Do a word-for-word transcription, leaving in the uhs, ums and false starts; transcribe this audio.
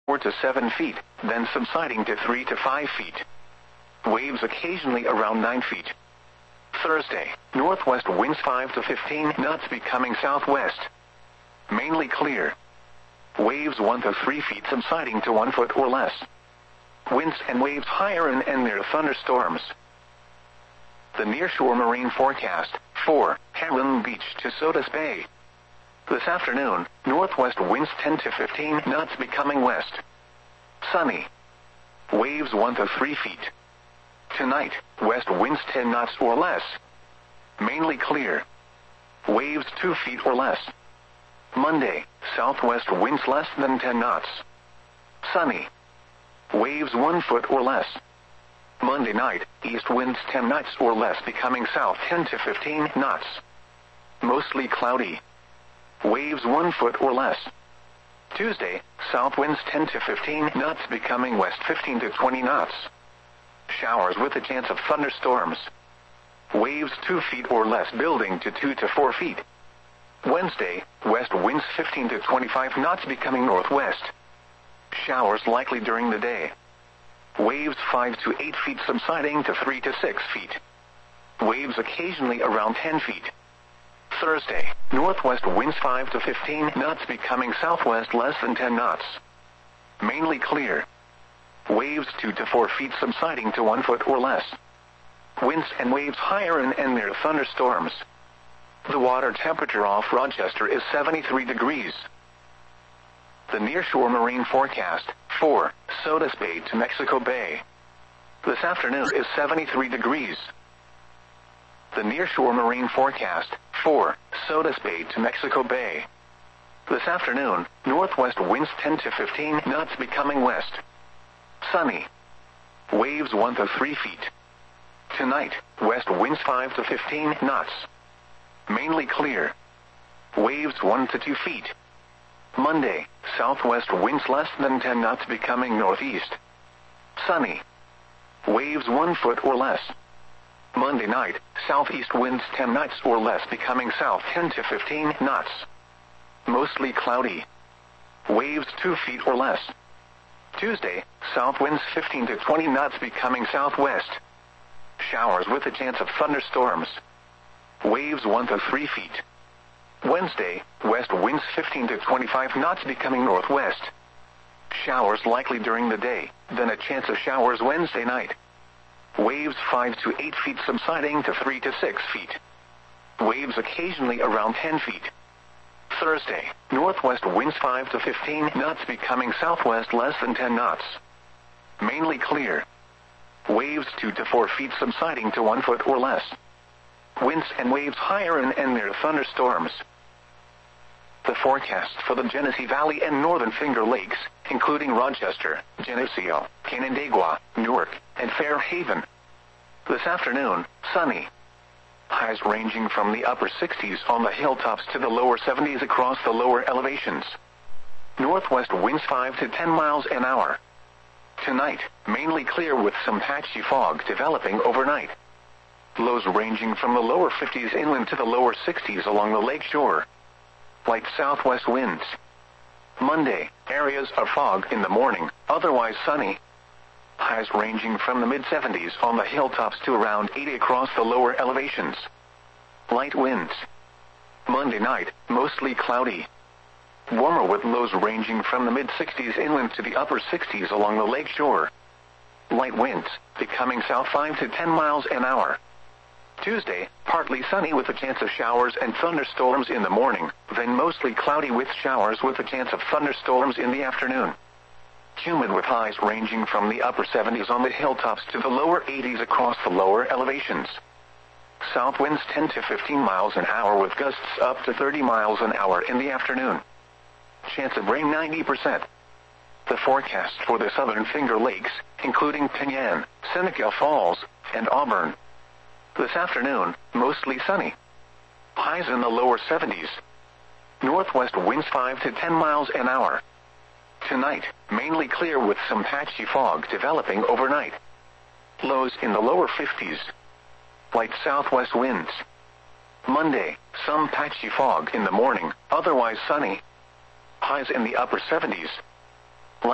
four to seven feet, then subsiding to three to five feet. Waves occasionally around nine feet. Thursday, northwest winds five to fifteen knots becoming southwest. Mainly clear. Waves one to three feet subsiding to one foot or less. Winds and waves higher and, and near thunderstorms. The nearshore marine forecast, for Halong Beach to Sodus Bay. This afternoon, northwest winds ten to fifteen knots becoming west. Sunny. Waves one to three feet. Tonight, west winds ten knots or less. Mainly clear. Waves two feet or less. Monday, southwest winds less than ten knots. Sunny. Waves one foot or less. Monday night, east winds ten knots or less becoming south ten to fifteen knots. Mostly cloudy. Waves one foot or less. Tuesday, south winds ten to fifteen knots becoming west fifteen to twenty knots. Showers with a chance of thunderstorms. Waves two feet or less building to two to four feet. Wednesday, west winds fifteen to twenty-five knots becoming northwest. Showers likely during the day. Waves five to eight feet subsiding to three to six feet. Waves occasionally around ten feet. Thursday, northwest winds five to fifteen knots becoming southwest less than ten knots. Mainly clear. Waves two to four feet subsiding to one foot or less. Winds and waves higher and, and near thunderstorms. The water temperature off Rochester is seventy-three degrees. The nearshore marine forecast, for Sodus Bay to Mexico Bay. This afternoon is seventy-three degrees. The nearshore marine forecast, for Sodus Bay to Mexico Bay. This afternoon, northwest winds ten to fifteen knots becoming west. Sunny. Waves one to three feet. Tonight, west winds five to fifteen knots. Mainly clear. Waves one to two feet. Monday, southwest winds less than ten knots becoming northeast. Sunny. Waves one foot or less. Monday night, southeast winds ten knots or less becoming south ten to fifteen knots. Mostly cloudy. Waves two feet or less. Tuesday, south winds fifteen to twenty knots becoming southwest. Showers with a chance of thunderstorms. Waves one to three feet. Wednesday, west winds fifteen to twenty-five knots becoming northwest. Showers likely during the day, then a chance of showers Wednesday night. Waves five to eight feet subsiding to three to six feet. Waves occasionally around ten feet. Thursday, northwest winds five to fifteen knots becoming southwest less than ten knots. Mainly clear. Waves two to four feet subsiding to one foot or less. Winds and waves higher and, and near thunderstorms. The forecast for the Genesee Valley and Northern Finger Lakes, including Rochester, Geneseo, Canandaigua, Newark, and Fairhaven. This afternoon, sunny. Highs ranging from the upper sixties on the hilltops to the lower seventies across the lower elevations. Northwest winds five to ten miles an hour. Tonight, mainly clear with some patchy fog developing overnight. Lows ranging from the lower fifties inland to the lower sixties along the lake shore. Light southwest winds. Monday, areas of fog in the morning, otherwise sunny. Highs ranging from the mid-seventies on the hilltops to around eighty across the lower elevations. Light winds. Monday night, mostly cloudy. Warmer with lows ranging from the mid-sixties inland to the upper sixties along the lake shore. Light winds, becoming south five to ten miles an hour. Tuesday, partly sunny with a chance of showers and thunderstorms in the morning, then mostly cloudy with showers with a chance of thunderstorms in the afternoon. Humid with highs ranging from the upper seventies on the hilltops to the lower eighties across the lower elevations. South winds ten to fifteen miles an hour with gusts up to thirty miles an hour in the afternoon. Chance of rain ninety percent. The forecast for the Southern Finger Lakes, including Penyan, Seneca Falls, and Auburn. This afternoon, mostly sunny. Highs in the lower seventies. Northwest winds five to ten miles an hour. Tonight, mainly clear with some patchy fog developing overnight. Lows in the lower fifties. Light southwest winds. Monday, some patchy fog in the morning, otherwise sunny. Highs in the upper seventies.